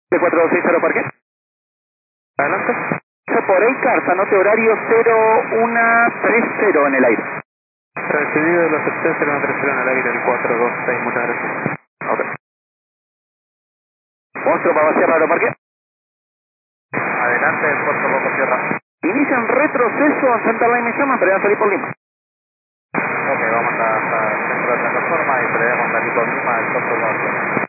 4260 parque. Adelante. Por Eicar, anote horario 0130 en el aire. Recibido los 7030 en el aire, el 426, muchas gracias. Ok. Monstruo para Sierra Aeroparque. Adelante, el Puerto Boca Sierra. Inician retroceso a Santa Line Llama, pero ya salir por Lima. Ok, vamos hasta el centro de plataforma y peleamos aquí con Lima, el Puerto Boca.